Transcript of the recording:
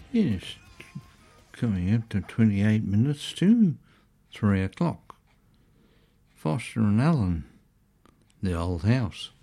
Yes, coming up to 28 minutes to 3 o'clock. Foster and Allen, The Old House.